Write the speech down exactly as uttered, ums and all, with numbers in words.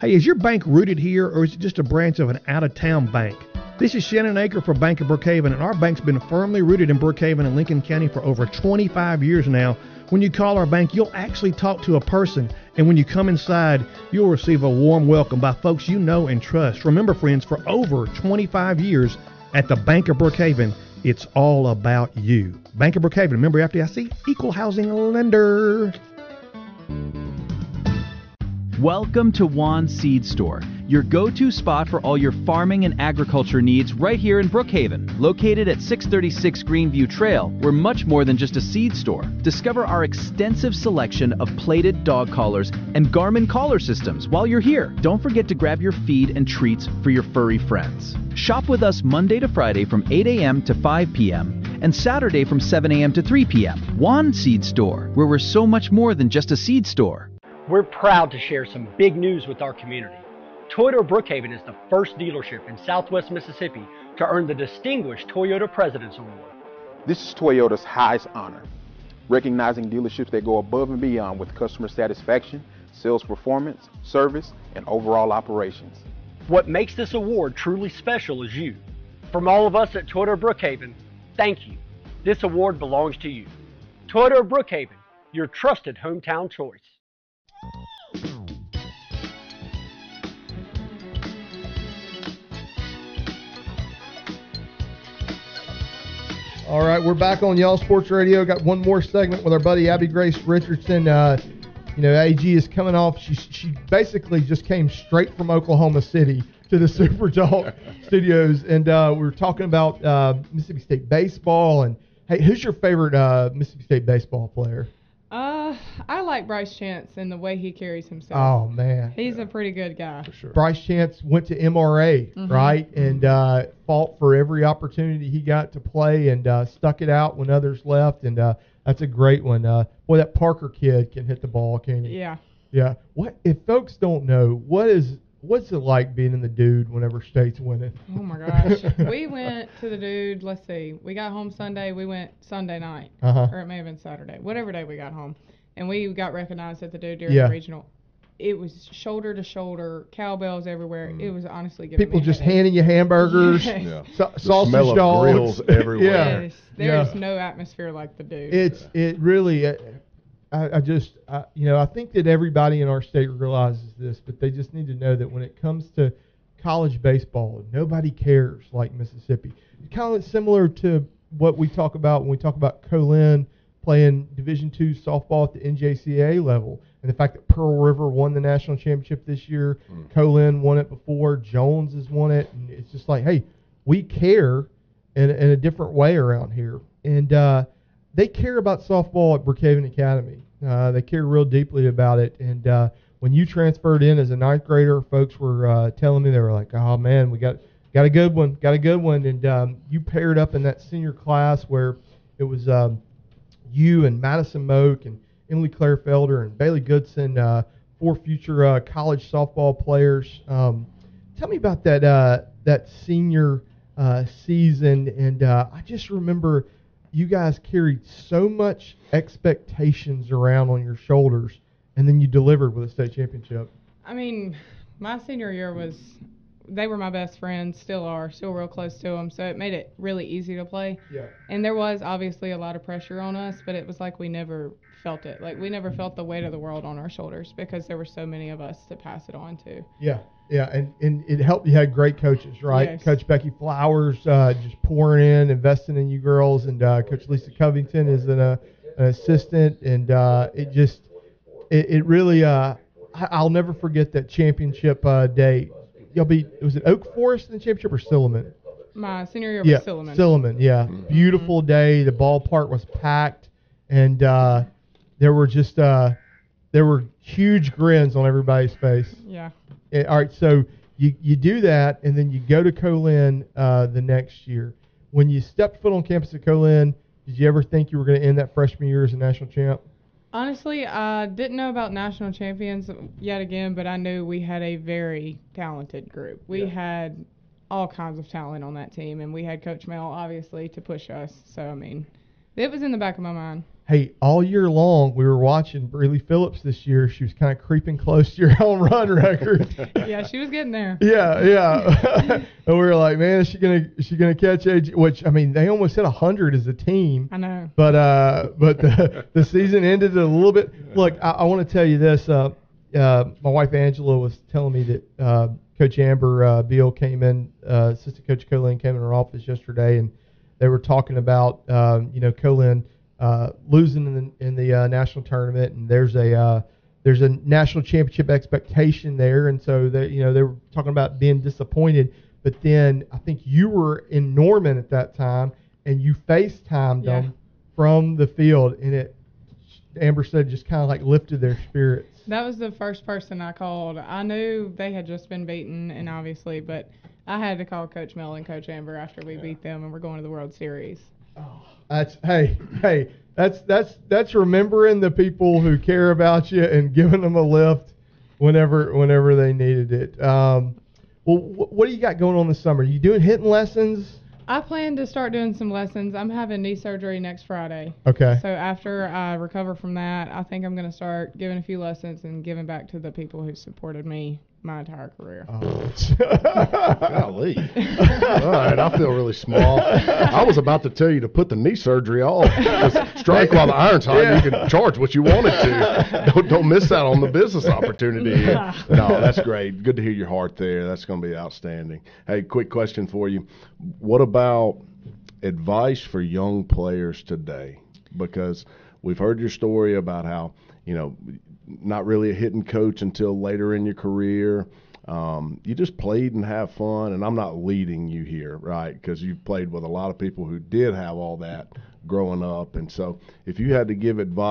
Hey, is your bank rooted here, or is it just a branch of an out-of-town bank? This is Shannon Aker for Bank of Brookhaven, and our bank's been firmly rooted in Brookhaven and Lincoln County for over twenty-five years now. When you call our bank, you'll actually talk to a person, and when you come inside, you'll receive a warm welcome by folks you know and trust. Remember, friends, for over twenty-five years at the Bank of Brookhaven, it's all about you. Bank of Brookhaven, member F D I C, equal housing lender. Welcome to Juan Seed Store, your go-to spot for all your farming and agriculture needs right here in Brookhaven. Located at six thirty-six Greenview Trail, we're much more than just a seed store. Discover our extensive selection of plated dog collars and Garmin collar systems while you're here. Don't forget to grab your feed and treats for your furry friends. Shop with us Monday to Friday from eight a.m. to five p.m. and Saturday from seven a.m. to three p.m. Juan Seed Store, where we're so much more than just a seed store. We're proud to share some big news with our community. Toyota of Brookhaven is the first dealership in Southwest Mississippi to earn the Distinguished Toyota President's Award. This is Toyota's highest honor, recognizing dealerships that go above and beyond with customer satisfaction, sales performance, service, and overall operations. What makes this award truly special is you. From all of us at Toyota of Brookhaven, thank you. This award belongs to you. Toyota of Brookhaven, your trusted hometown choice. All right, we're back on Y'all Sports Radio. Got one more segment with our buddy Abby Grace Richardson. Uh, you know, A G is coming off. She she basically just came straight from Oklahoma City to the Super Talk studios, and uh, we were talking about uh, Mississippi State baseball. And hey, who's your favorite uh, Mississippi State baseball player? Uh, I like Bryce Chance and the way he carries himself. Oh man, he's a pretty good guy. For sure. Bryce Chance went to M R A, mm-hmm. right, and uh, fought for every opportunity he got to play, and uh, stuck it out when others left, and uh, that's a great one. Uh, boy, that Parker kid can hit the ball, can he? Yeah. Yeah. What if folks don't know what is what's it like being in the Dude whenever State's winning? Oh my gosh, we went to the Dude. Let's see, we got home Sunday. We went Sunday night, uh-huh. or it may have been Saturday, whatever day we got home, and we got recognized at the Dude during yeah. the regional. It was shoulder to shoulder, cowbells everywhere. Mm. It was honestly giving people me just headache. handing you hamburgers, yes. yeah. sa- sausage dogs, grills everywhere. Yes, there yeah. is no atmosphere like the Dude. It's it really. Uh, I, I just, I, you know, I think that everybody in our state realizes this, but they just need to know that when it comes to college baseball, nobody cares like Mississippi. Kind of similar to what we talk about when we talk about Colin playing Division two softball at the N J C A A level, and the fact that Pearl River won the national championship this year, mm. Colin won it before, Jones has won it, and it's just like, hey, we care in, in a different way around here, and uh, they care about softball at Brookhaven Academy. Uh, they care real deeply about it. And uh, when you transferred in as a ninth grader, folks were uh, telling me, they were like, oh, man, we got got a good one, got a good one. And um, you paired up in that senior class where it was um, you and Madison Moak and Emily Claire Felder and Bailey Goodson, uh, four future uh, college softball players. Um, tell me about that, uh, that senior uh, season. And uh, I just remember – you guys carried so much expectations around on your shoulders, and then you delivered with a state championship. I mean, my senior year was, they were my best friends, still are, still real close to them, so it made it really easy to play. Yeah. And there was obviously a lot of pressure on us, but it was like we never felt it. Like we never felt the weight of the world on our shoulders because there were so many of us to pass it on to. Yeah. Yeah, and, and it helped you had great coaches, right? Yes. Coach Becky Flowers uh, just pouring in, investing in you girls, and uh, Coach Lisa Covington is an, uh, an assistant, and uh, it just, it, it really, uh, I, I'll never forget that championship uh, day. Y'all be, was it Oak Forest in the championship or Silliman? My senior year yeah, was Silliman. Silliman, yeah. Mm-hmm. Beautiful day. The ballpark was packed, and uh, there were just, uh, there were huge grins on everybody's face. Yeah. All right, so you, you do that, and then you go to Colin uh, the next year. When you stepped foot on campus at Colin, did you ever think you were going to end that freshman year as a national champ? Honestly, I didn't know about national champions yet again, but I knew we had a very talented group. We yeah. had all kinds of talent on that team, and we had Coach Mel, obviously, to push us. So, I mean, It was in the back of my mind. Hey, all year long we were watching Breeley Phillips this year. She was kind of creeping close to your home run record. Yeah, she was getting there. Yeah, yeah. And we were like, man, is she gonna is she gonna catch A J? Which I mean, they almost hit a hundred as a team. I know. But uh, but the, the season ended a little bit. Look, I, I want to tell you this. Uh, uh, my wife Angela was telling me that uh, Coach Amber uh, Beal came in, uh, assistant coach Colin came in her office yesterday, and they were talking about um, you know Colin. Uh, losing in the, in the uh, national tournament, and there's a uh, there's a national championship expectation there, and so they you know they were talking about being disappointed. But then I think you were in Norman at that time, and you FaceTimed Yeah. them from the field, and it Amber said just kind of like lifted their spirits. That was the first person I called. I knew they had just been beaten, and obviously, but I had to call Coach Mel and Coach Amber after we beat them, and we're going to the World Series. Oh, that's hey hey that's that's that's remembering the people who care about you and giving them a lift whenever whenever they needed it. Um, well, wh- what do you got going on this summer? You doing hitting lessons? I plan to start doing some lessons. I'm having knee surgery next Friday. Okay. So after I recover from that, I think I'm going to start giving a few lessons and giving back to the people who supported me my entire career. Oh. Golly. All right, I feel really small. I was about to tell you to put the knee surgery off. Just strike while the iron's hot. Yeah. You can charge what you wanted to. Don't don't miss out on the business opportunity. No, that's great. Good to hear your heart there. That's going to be outstanding. Hey, quick question for you. What about advice for young players today? Because we've heard your story about how, you know, not really a hitting coach until later in your career. Um, you just played and have fun, and I'm not leading you here, right, because you've played with a lot of people who did have all that growing up. And so if you had to give advice,